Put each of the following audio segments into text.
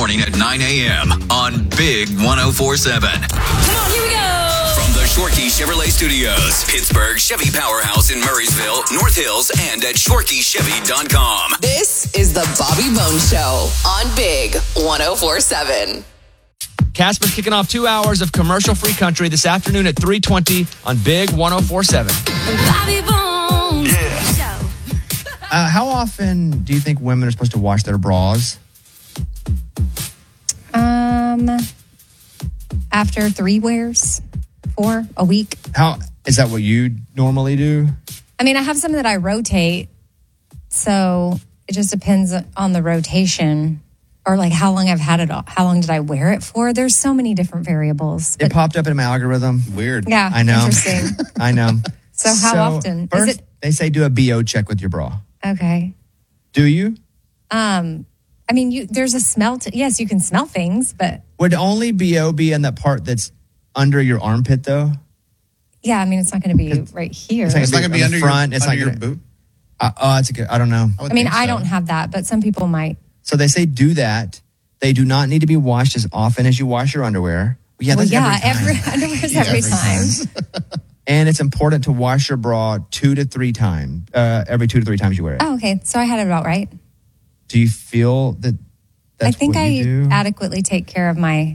morning at 9 a.m. on Big 104.7. Come on, here we go. From the Shorkey Chevrolet Studios, Pittsburgh Chevy Powerhouse in Murraysville, North Hills, and at ShorkeyChevy.com. This is the Bobby Bones Show on Big 104.7. Casper's kicking off 2 hours of commercial-free country this afternoon at 3:20 on Big 104.7. Bobby Bones Show. How often do you think women are supposed to wash their bras? After 3 wears, 4 a week. How is that what you normally do? I mean, I have some that I rotate, so it just depends on the rotation or like how long I've had it. How long did I wear it for? There's so many different variables. It popped up in my algorithm. Weird. Yeah, I know. Interesting. I know. So how often? First, Is it they say do a BO check with your bra. okay? Do you? I mean, there's a smell to. Yes, you can smell things, but Would only BO be in that part that's under your armpit, though? yeah, I mean, it's not going to be right here. It's It's not going to be on under the front. It's your not gonna- boot. It's a good. I don't know. would I mean, think I so. don't have that, but some people might. So they say do that. They do not need to be washed as often as you wash your underwear. Yeah, Well, that's yeah, every time. underwear's every time. And it's important to wash your bra 2 to 3 times. Every 2 to 3 times you wear it. Oh, okay. So I had it about right. Do you feel that? That's I think what you do? adequately take care of my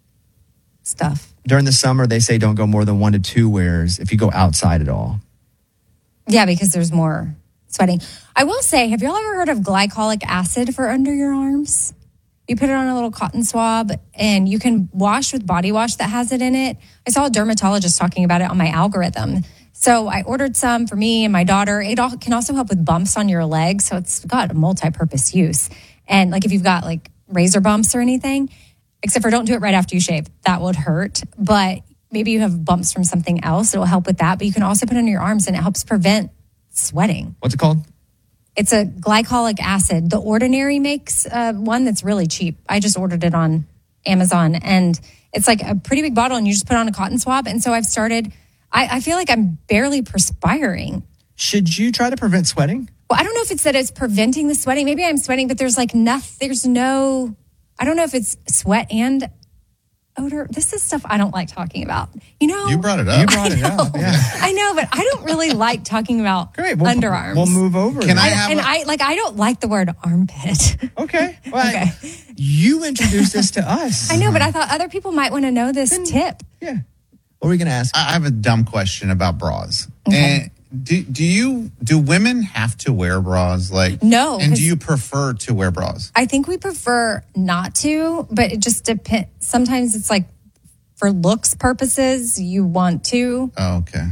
stuff. During the summer, they say don't go more than 1 to 2 wears if you go outside at all. Yeah, because there's more sweating. I will say, have y'all ever heard of glycolic acid for under your arms? You put it on a little cotton swab and you can wash with body wash that has it in it. I saw a dermatologist talking about it on my algorithm. So I ordered some for me and my daughter. It can also help with bumps on your legs. So it's got a multi-purpose use. And like if you've got like razor bumps or anything, except for don't do it right after you shave. That would hurt. But maybe you have bumps from something else. It will help with that. But you can also put it on your arms and it helps prevent sweating. What's it called? It's a glycolic acid. The Ordinary makes one that's really cheap. I just ordered it on Amazon. And it's like a pretty big bottle and you just put on a cotton swab. And so I've started, I feel like I'm barely perspiring. Should you try to prevent sweating? Well, I don't know if it's that it's preventing the sweating. Maybe I'm sweating, but there's like nothing, I don't know if it's sweat and odor. This is stuff I don't like talking about. You know? You brought it up. You brought it up. Yeah. I know, but I don't really like talking about Great. underarms. We'll move over. Can I then. have I don't like the word armpit. Okay. Well, Okay. You introduced this to us. I know, but I thought other people might want to know this tip. Yeah. What were we going to ask? I have a dumb question about bras. Okay. And do women have to wear bras? Like No, And 'cause- do you prefer to wear bras? I think we prefer not to, but it just depends. Sometimes it's like for looks purposes, you want to. Oh, okay.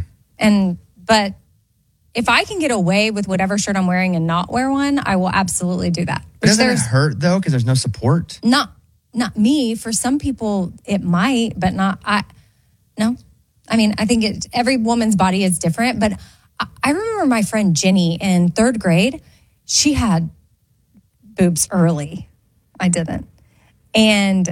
But if I can get away with whatever shirt I'm wearing and not wear one, I will absolutely do that. Which Doesn't it there's hurt, though, because there's no support? not me. For some people, it might, but not I. No, I mean, I think every woman's body is different. But I remember my friend Jenny in 3rd grade. She had boobs early. I didn't, and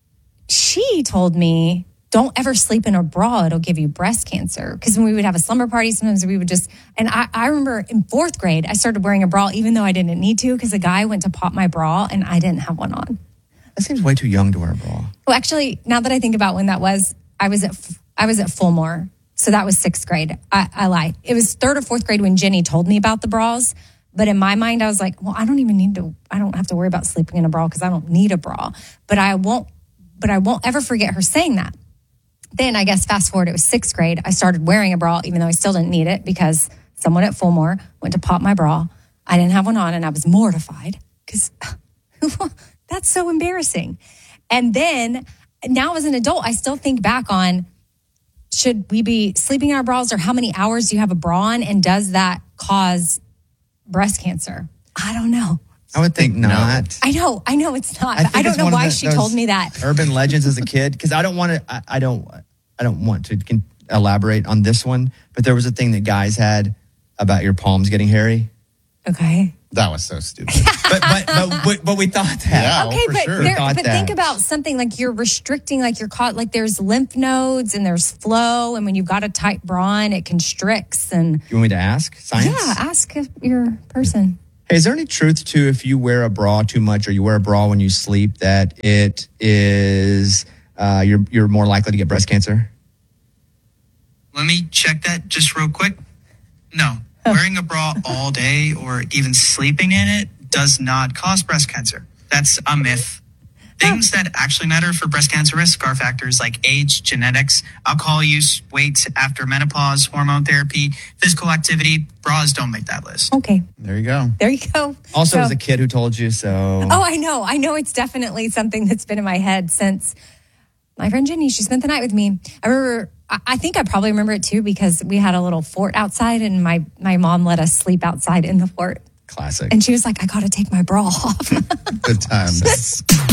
she told me, don't ever sleep in a bra. It'll give you breast cancer. Because when we would have a slumber party, sometimes we would just, and I remember in 4th grade, I started wearing a bra even though I didn't need to because a guy went to pop my bra and I didn't have one on. That seems way too young to wear a bra. Well, actually, now that I think about when that was, I was at Fulmore. So that was 6th grade. I lied. It was 3rd or 4th grade when Jenny told me about the bras. But in my mind, I was like, well, I don't have to worry about sleeping in a bra because I don't need a bra. But I won't ever forget her saying that. Then I guess fast forward, it was 6th grade. I started wearing a bra, even though I still didn't need it because someone at Fulmore went to pop my bra. I didn't have one on and I was mortified because that's so embarrassing. And then now as an adult, I still think back on, should we be sleeping in our bras or how many hours do you have a bra on? And does that cause breast cancer? I don't know. I would think not. I know it's not. I But think I don't it's know one of why the- she those told me that. Urban legends as a kid, because I don't want to. I don't want to elaborate on this one. But there was a thing that guys had about your palms getting hairy. Okay. That was so stupid. But we thought that. Yeah. Okay, for but sure. Thought but that. think about something like you're restricting, like you're caught, like there's lymph nodes and there's flow, and when you've got a tight bra on, it constricts. And You want me to ask? Science? yeah, ask your person. Hey, is there any truth to if you wear a bra too much or you wear a bra when you sleep that it is you're more likely to get breast cancer? Let me check that just real quick. No, wearing a bra all day or even sleeping in it does not cause breast cancer. That's a myth. Things that actually matter for breast cancer risk are factors like age, genetics, alcohol use, weight after menopause, hormone therapy, physical activity. Bras don't make that list. Okay. There you go. There you go. Also, So- it was a kid who told you, so. Oh, I know it's definitely something that's been in my head since my friend Jenny, she spent the night with me. I remember, I think I probably remember it too because we had a little fort outside and my mom let us sleep outside in the fort. Classic. And she was like, I got to take my bra off. Good times.